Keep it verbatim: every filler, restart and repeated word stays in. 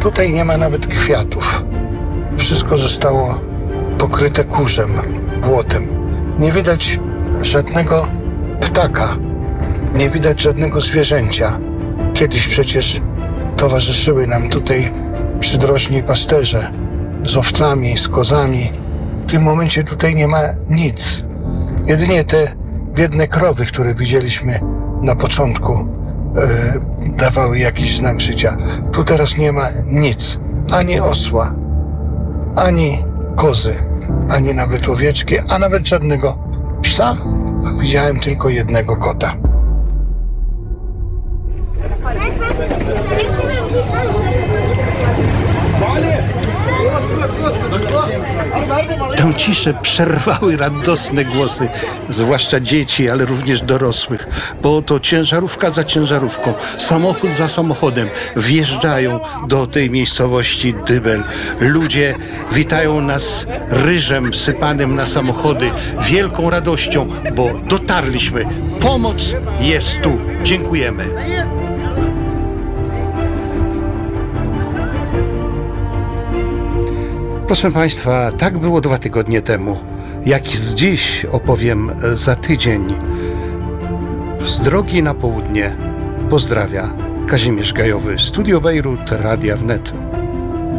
Tutaj nie ma nawet kwiatów. Wszystko zostało pokryte kurzem, błotem. Nie widać żadnego ptaka, nie widać żadnego zwierzęcia. Kiedyś przecież towarzyszyły nam tutaj przydrożni pasterze z owcami, z kozami. W tym momencie tutaj nie ma nic. Jedynie te biedne krowy, które widzieliśmy na początku, yy, dawały jakiś znak życia. Tu teraz nie ma nic. Ani osła, ani kozy, ani nawet owieczki, a nawet żadnego psa. Widziałem tylko jednego kota. Tę ciszę przerwały radosne głosy, zwłaszcza dzieci, ale również dorosłych, bo to ciężarówka za ciężarówką, samochód za samochodem wjeżdżają do tej miejscowości Dybel. Ludzie witają nas ryżem sypanym na samochody, wielką radością, bo dotarliśmy. Pomoc jest tu. Dziękujemy. Proszę Państwa, tak było dwa tygodnie temu. Jak z dziś opowiem za tydzień. Z drogi na południe pozdrawia Kazimierz Gajowy, Studio Bejrut, Radia Wnet.